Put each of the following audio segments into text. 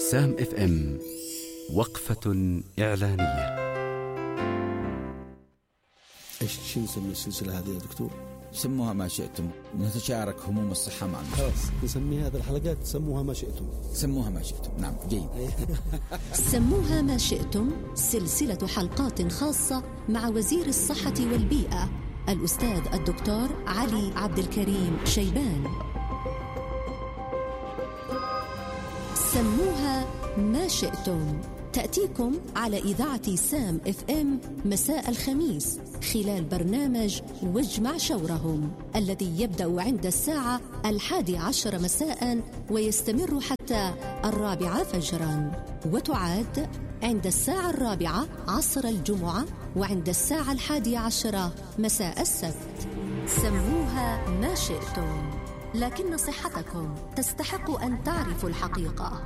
سام اف ام وقفة إعلانية. ايش نسمي السلسلة هذه يا دكتور؟ سموها ما شئتم، نتشارك هموم الصحة مع الناس. خلاص نسمي هذه الحلقات سموها ما شئتم. سموها ما شئتم، نعم جيد. سموها ما شئتم، سلسلة حلقات خاصة مع وزير الصحة والبيئة الأستاذ الدكتور علي عبد الكريم شيبان. سموها ما شئتم تأتيكم على إذاعة سام اف ام مساء الخميس خلال برنامج واجمع شورهم الذي يبدأ عند الساعة 11 مساء ويستمر حتى 4 فجرا، وتعاد عند الساعة 4 عصر الجمعة وعند الساعة 11 مساء السبت. سموها ما شئتم، لكن صحتكم تستحق أن تعرفوا الحقيقة.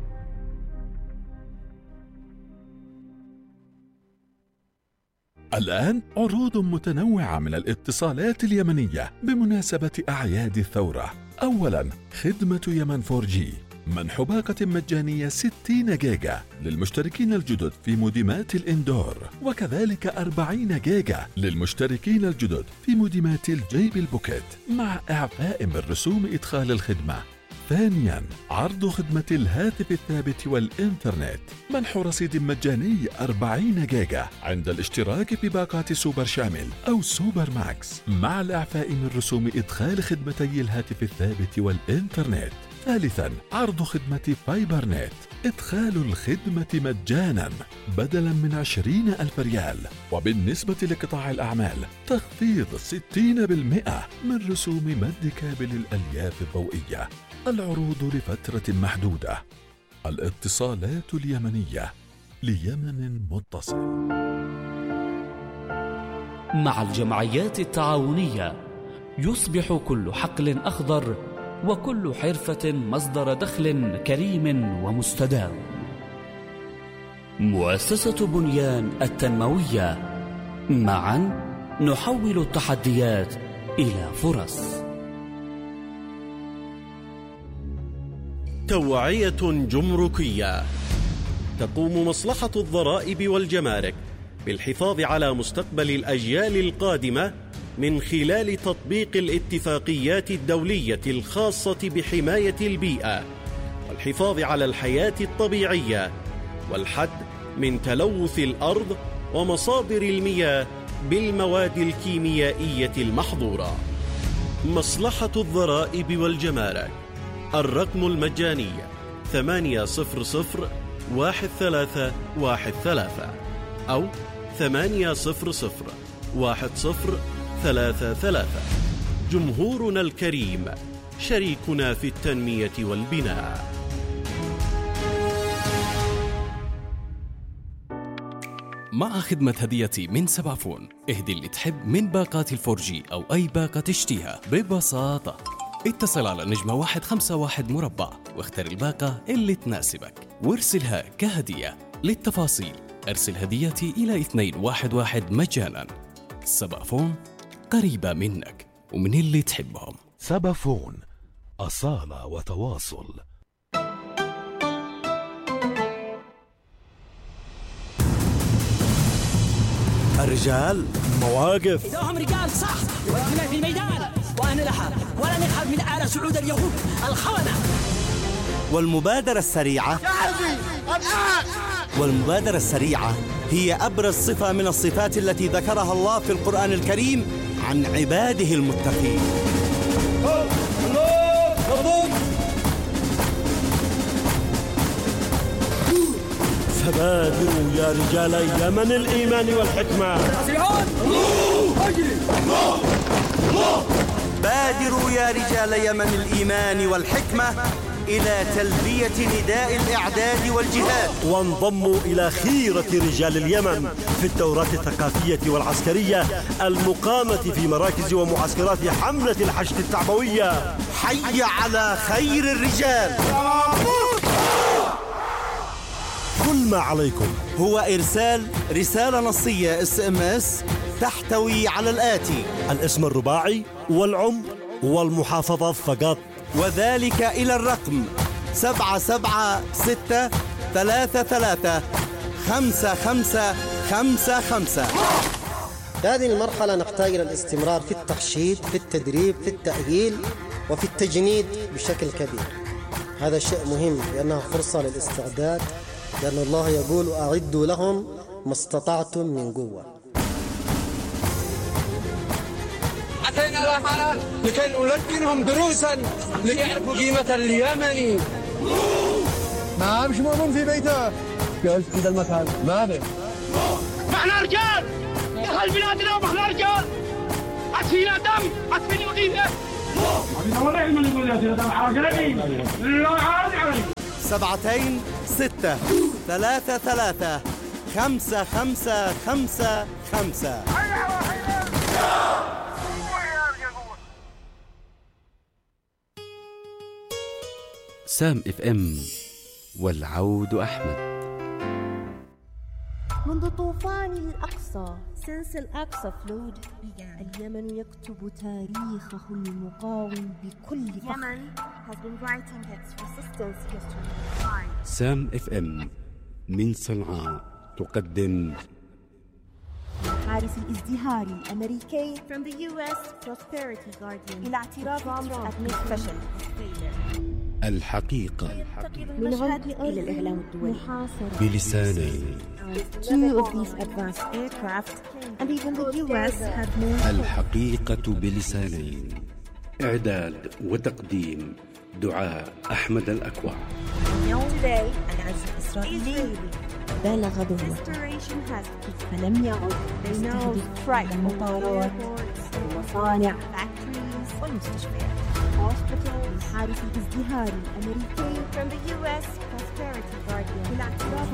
الآن عروض متنوعة من الاتصالات اليمنية بمناسبة أعياد الثورة. أولاً، خدمة يمن 4G، منح باقة مجانية 60 جيجا للمشتركين الجدد في موديمات الإندور، وكذلك 40 جيجا للمشتركين الجدد في موديمات الجيب البوكيت مع إعفاء من رسوم إدخال الخدمة. ثانياً، عرض خدمة الهاتف الثابت والإنترنت، منح رصيد مجاني 40 جيجا عند الاشتراك في باقات سوبر شامل أو سوبر ماكس مع الإعفاء من رسوم إدخال خدمتي الهاتف الثابت والإنترنت. ثالثاً، عرض خدمة فايبر نت، إدخال الخدمة مجاناً بدلاً من 20,000 ريال، وبالنسبة لقطاع الأعمال تخفيض 60% من رسوم مد كابل الألياف الضوئية. العروض لفترة محدودة. الاتصالات اليمنية ليمن متصل. مع الجمعيات التعاونية يصبح كل حقل أخضر وكل حرفة مصدر دخل كريم ومستدام. مؤسسة بنيان التنموية، معا نحول التحديات إلى فرص. توعية جمركية. تقوم مصلحة الضرائب والجمارك بالحفاظ على مستقبل الأجيال القادمة من خلال تطبيق الاتفاقيات الدولية الخاصة بحماية البيئة والحفاظ على الحياة الطبيعية والحد من تلوث الأرض ومصادر المياه بالمواد الكيميائية المحظورة. مصلحة الضرائب والجمارك، الرقم المجاني 800-1313 أو 800-1033. جمهورنا الكريم شريكنا في التنمية والبناء. مع خدمة هديتي من سبعفون، اهدي اللي تحب من باقات الفورجي أو أي باقة تشتيها ببساطة. اتصل على نجمة 151 مربع واختر الباقة اللي تناسبك وارسلها كهدية. للتفاصيل ارسل هديتي إلى 211 مجانا. سبعفون، قريبة منك ومن اللي تحبهم. سبعفون، أصالة وتواصل. الرجال مواقف. إذا هم رجال صح ولكن في الميدان وأنا لها ولا نخاف من آل سعود اليهود الخونة. والمبادرة السريعة. والمبادرة السريعة هي أبرز صفة من الصفات التي ذكرها الله في القرآن الكريم عن عباده المتقين. فبادروا يا رجال يمن الإيمان والحكمة. بادروا يا رجال يمن الإيمان والحكمة إلى تلبية نداء الإعداد والجهاد، وانضموا إلى خيرة رجال اليمن في الدورات الثقافية والعسكرية المقامة في مراكز ومعسكرات حملة الحشد التعبوية. حي على خير الرجال. كل ما عليكم هو إرسال رسالة نصية SMS تحتوي على الآتي: الاسم الرباعي والعمر والمحافظة فقط، وذلك إلى الرقم 776-33-5555. في هذه المرحلة نحتاج إلى الاستمرار في التحشيد، في التدريب، في التأهيل وفي التجنيد بشكل كبير. هذا شيء مهم لأنها فرصة للاستعداد، لأن الله يقول أعدوا لهم ما استطعتم من قوة. أتينا الآن لكي نلقنهم دروسا ليعرفوا قيمة اليمني. ما مش مؤمن في بيته جالس عند المكان ما به. احنا رجال دخل بلادنا واحنا رجال، أكفينا دم أكفينا وقيمة. 776-33-5555. سام اف ام والعود أحمد. منذ طوفان الأقصى since الأقصى flood اليمن يكتب تاريخه المقاوم بكل فخر. Yemen has been writing its resistance history. سام اف ام من صنعاء تقدم حارس الازدهار الأمريكي from the US Prosperity Guardian إلى اعتراف Trump administration الحقيقة من غد إلى الإعلام الدولي بلسانين. Two of these advanced aircraft and even the US had more. الحقيقة بلسانين. إعداد وتقديم دعاء أحمد الأكوع. Today العز الإسرائيلي بلغ ذروته فلم يعد يستهدف المطارات والمصانع والمستشفيات. الحارس الازدهاري الأمريكي from the US Prosperity Guardian بالاعتراف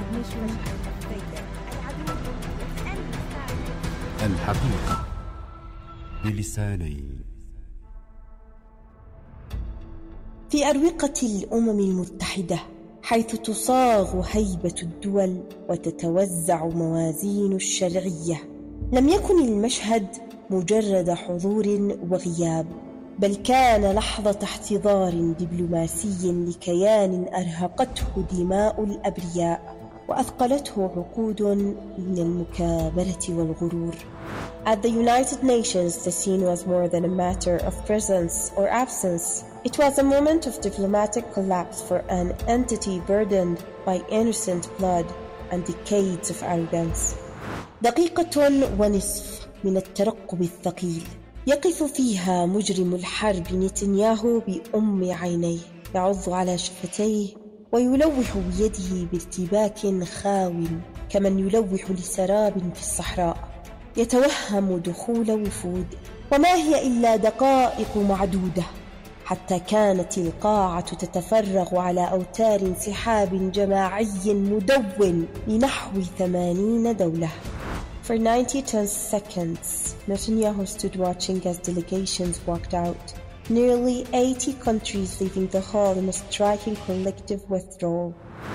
الحقيقة بلسانين. في أروقة الأمم المتحدة حيث تصاغ هيبة الدول وتتوزع موازين الشرعية، لم يكن المشهد مجرد حضور وغياب، بل كان لحظة احتضار دبلوماسي لكيان أرهقته دماء الأبرياء وأثقلته عقود من المكابرة والغرور. At the United Nations, the scene was more than a matter of presence or absence. It was a moment of diplomatic collapse for an entity burdened by innocent blood and decades of arrogance. دقيقة ونصف من الترقب الثقيل يقف فيها مجرم الحرب نتنياهو بأم عينيه، يعض على شفتيه ويلوح بيده بارتباك خاو كمن يلوح لسراب في الصحراء، يتوهم دخول وفود، وما هي إلا دقائق معدودة حتى كانت القاعة تتفرغ على أوتار انسحاب جماعي مدون لنحو 80 دولة. For 90 tense seconds, Netanyahu stood watching as delegations walked out, nearly 80 countries leaving the hall in a striking collective withdrawal.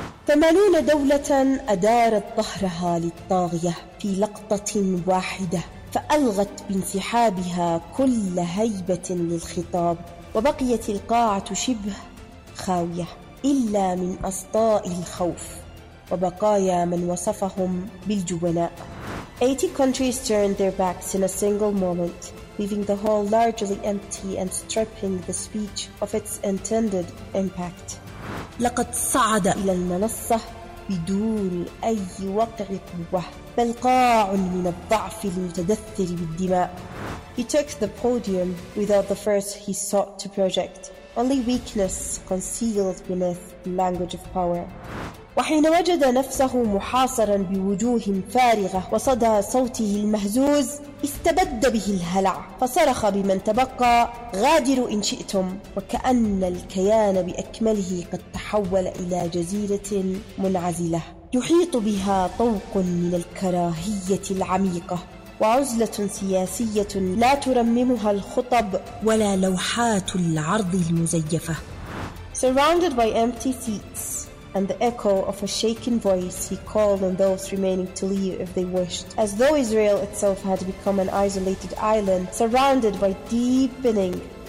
80 دولة أدارت ظهرها للطاغية في لقطة واحدة، فألغت بانسحابها كل هيبة للخطاب، وبقيت القاعة شبه خاوية إلا من أصداء الخوف وبقايا من وصفهم بالجبناء. 80 countries turned their backs in a single moment, leaving the hall largely empty and stripping the speech of its intended impact. لقد صعد إلى المنصة بدون أي وقع قوة، بل قاع من الضعف المتدثر بالدماء. He took the podium without the force he sought to project, only weakness concealed beneath the language of power. وحين وجد نفسه محاصرا بوجوه فارغة وصدى صوته المهزوز، استبد به الهلع فصرخ بمن تبقى: غادروا إن شئتم. وكأن الكيان بأكمله قد تحول إلى جزيرة منعزلة يحيط بها طوق من الكراهية العميقة وعزلة سياسية لا ترممها الخطب ولا لوحات العرض المزيفة. Surrounded by empty seats and the echo of a shaken voice, he called on those remaining to leave if they wished, as though Israel itself had become an isolated island surrounded by deepening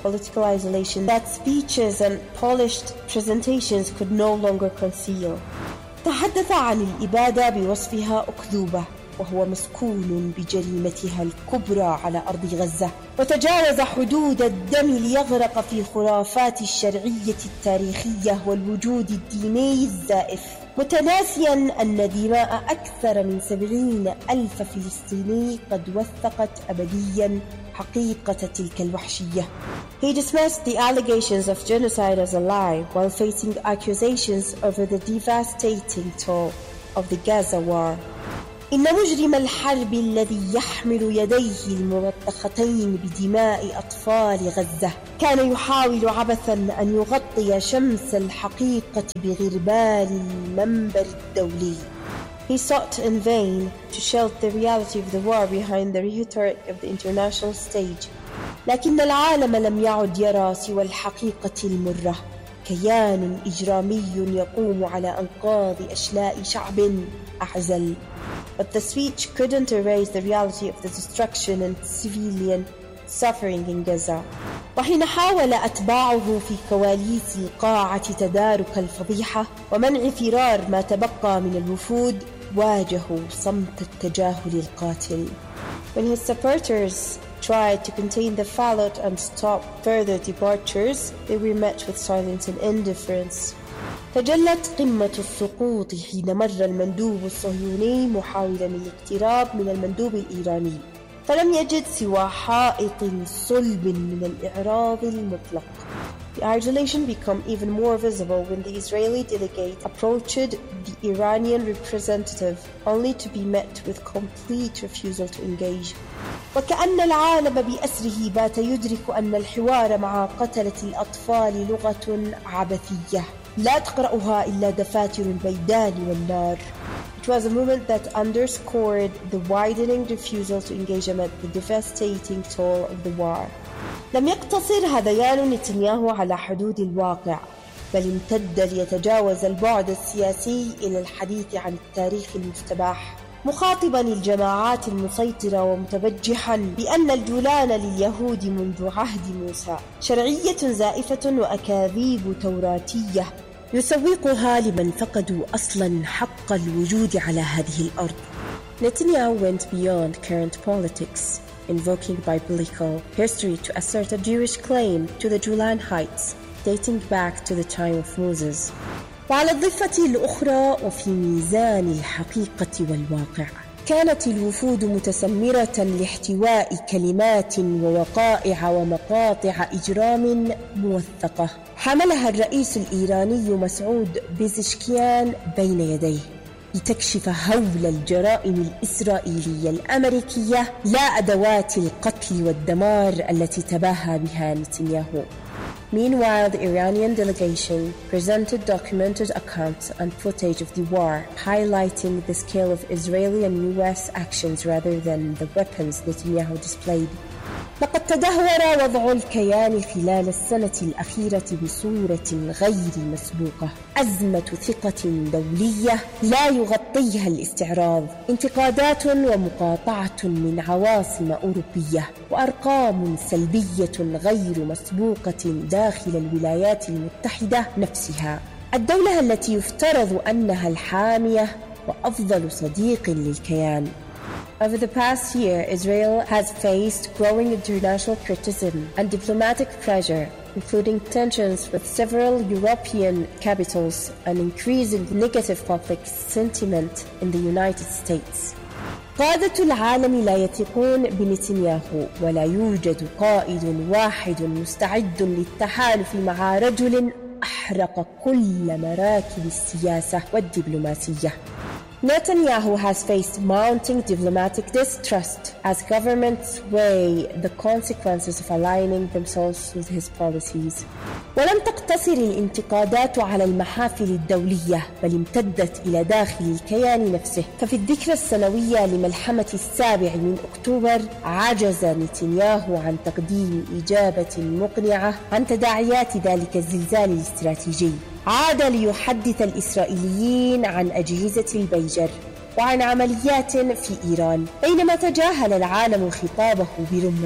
political isolation that speeches and polished presentations could no longer conceal. تحدث عن الإبادة بوصفها أكذوبة، وهو مسكون بجريمتها الكبرى على أرض غزة، وتجاوز حدود الدم ليغرق في خرافات الشرعية التاريخية والوجود الديني الزائف، متناسيا أن دماء أكثر من 70,000 فلسطيني قد وثقت أبديا حقيقة تلك الوحشية. He dismissed the allegations of genocide as a lie while facing accusations over the devastating toll of the Gaza war. إن مجرم الحرب الذي يحمل يديه الملطختين بدماء أطفال غزة كان يحاول عبثا أن يغطي شمس الحقيقة بغربال المنبر الدولي. He sought in vain to shield the reality of the war behind the rhetoric of the international stage. لكن العالم لم يعد يرى سوى الحقيقة المرة، كيان إجرامي يقوم على أنقاض أشلاء شعب أعزل. But the speech couldn't erase the reality of the destruction and civilian suffering in Gaza. وحين حاول أتباعه في كواليس القاعة تدارك الفضيحة ومنع فرار ما تبقى من الوفود، واجهوا صمت التجاهل القاتل. When his supporters tried to contain the fallout and stop further departures, they were met with silence and indifference. تجلت قمة السقوط حين مر المندوب الصهيوني محاولا الاقتراب من المندوب الإيراني، فلم يجد سوى حائط صلب من الإعراض المطلق. The isolation became even more visible when the Israeli delegate approached the Iranian representative, only to be met with complete refusal to engage. وكأن العالم بأسره بات يدرك أن الحوار مع قتلة الأطفال لغة عبثية لا تقرأها إلا دفاتر البيدان والنار. It was a movement that underscored the widening refusal to engage amid the devastating toll of the war. لم يقتصر هذيان نتنياهو على حدود الواقع، بل امتد ليتجاوز البعد السياسي إلى الحديث عن التاريخ المستباح، مخاطبا الجماعات المسيطرة ومتبجحا بأن الجولان لليهود منذ عهد موسى، شرعية زائفة وأكاذيب توراتية يسوقها لمن فقدوا أصلا حق الوجود على هذه الأرض. Netanyahu went beyond current politics, invoking biblical history to assert a Jewish claim to the Golan Heights dating back to the time of Moses. وعلى الضفة الأخرى وفي ميزان الحقيقة والواقع كانت الوفود متسمرة لاحتواء كلمات ووقائع ومقاطع إجرام موثقة حملها الرئيس الإيراني مسعود بيزشكيان بين يديه لتكشف هول الجرائم الإسرائيلية الأمريكية لا أدوات القتل والدمار التي تباهى بها نتنياهو. Meanwhile, the Iranian delegation presented documented accounts and footage of the war, highlighting the scale of Israeli and US actions rather than the weapons Netanyahu displayed. لقد تدهور وضع الكيان خلال السنة الأخيرة بصورة غير مسبوقة. أزمة ثقة دولية لا يغطيها الاستعراض، انتقادات ومقاطعة من عواصم أوروبية، وأرقام سلبية غير مسبوقة داخل الولايات المتحدة نفسها، الدولة التي يفترض أنها الحامية وأفضل صديق للكيان. Over the past year, Israel has faced growing international criticism and diplomatic pressure, including tensions with several European capitals and increasing negative public sentiment in the United States. قادة العالم لا يثقون بنتنياهو، ولا يوجد قائد واحد مستعد للتحالف مع رجل أحرق كل مراكب السياسة والدبلوماسية. Netanyahu has faced mounting diplomatic distrust as governments weigh the consequences of aligning themselves with his policies. ولم تقتصر الانتقادات على المحافل الدولية، بل امتدت إلى داخل الكيان نفسه. ففي الذكرى السنوية لملحمة 7 أكتوبر عجز نتنياهو عن تقديم إجابة مقنعة عن تداعيات ذلك الزلزال الاستراتيجي. عاد ليحدث الإسرائيليين عن أجهزة البيجر وعن عمليات في إيران، بينما تجاهل العالم خطابه برمته.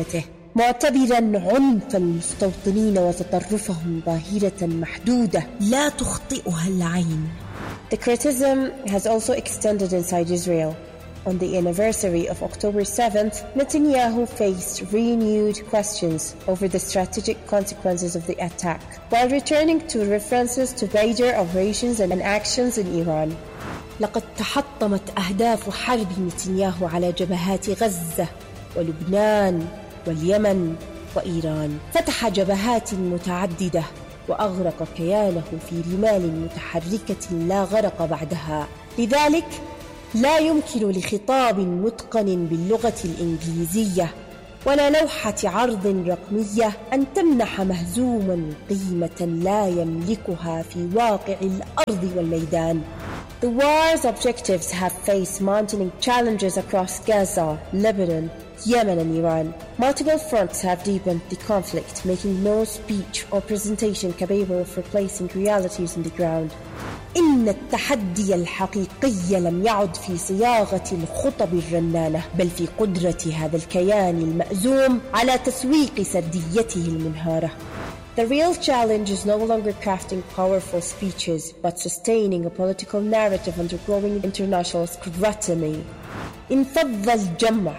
معتبرا عنف المستوطنين وتطرفهم ظاهرة محدودة لا تخطئها العين. The criticism has also extended inside Israel. On the anniversary of October 7th, Netanyahu faced renewed questions over the strategic consequences of the attack, while returning to references to major operations and actions in Iran. لقد تحطمت أهداف حرب نتنياهو على جبهات غزة ولبنان واليمن وإيران. فتح جبهات متعددة وأغرق كيانه في رمال متحركة لا غرق بعدها. لذلك لا يمكن لخطاب متقن باللغة الإنجليزية ولا لوحة عرض رقمية أن تمنح مهزوما قيمة لا يملكها في واقع الأرض والميدان. The war's objectives have faced mounting challenges across Gaza, Lebanon, Yemen and Iran. Multiple fronts have deepened the conflict, making no speech or presentation capable of replacing realities on the ground. إن التحدي الحقيقي لم يعد في صياغة الخطب الرنانة، بل في قدرة هذا الكيان المأزوم على تسويق سرديته المنهارة. The real challenge is no longer crafting powerful speeches, but sustaining a political narrative undergoing international scrutiny. انفض الجمع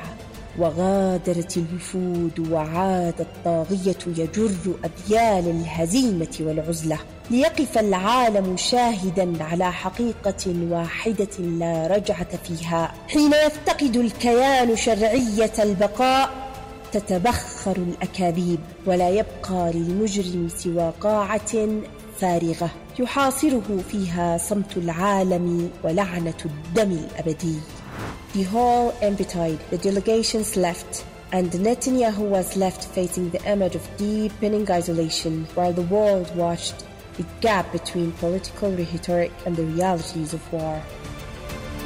وغادرت الوفود وعاد الطاغية يجر أذيال الهزيمة والعزلة، ليقف العالم شاهدا على حقيقة واحدة لا رجعة فيها. حين يفتقد الكيان شرعية البقاء تتبخر الأكاذيب، ولا يبقى للمجرم سوى قاعة فارغة يحاصره فيها صمت العالم ولعنة الدم الأبدي. The hall emptied, the delegations left, and Netanyahu was left facing the image of deepening isolation, while the world watched the gap between political rhetoric and the realities of war.